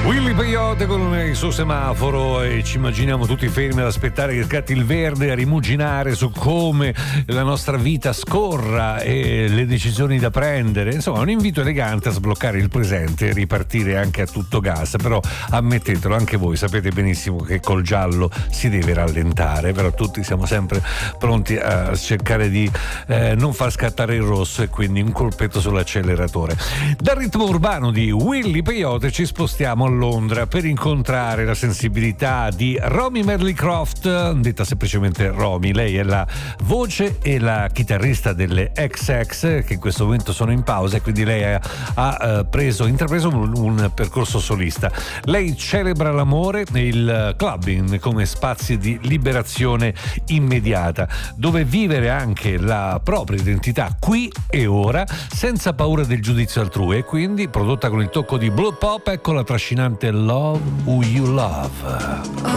Willy Peyote con il suo semaforo, e ci immaginiamo tutti fermi ad aspettare che scatti il verde, a rimuginare su come la nostra vita scorra e le decisioni da prendere. Insomma, un invito elegante a sbloccare il presente e ripartire anche a tutto gas. Però ammettetelo, anche voi sapete benissimo che col giallo si deve rallentare, però tutti siamo sempre pronti a cercare di non far scattare il rosso, e quindi un colpetto sull'acceleratore. Dal ritmo urbano di Willy Peyote ci spostiamo a Londra per incontrare la sensibilità di Romy Merrill-Croft, detta semplicemente Romy. Lei è la voce e la chitarrista delle XX, che in questo momento sono in pausa, e quindi lei ha intrapreso un percorso solista. Lei celebra l'amore e il clubbing come spazi di liberazione immediata, dove vivere anche la propria identità qui e ora senza paura del giudizio altrui, e quindi prodotta con il tocco di Blue Pop, ecco la trascinante Love Who You Love.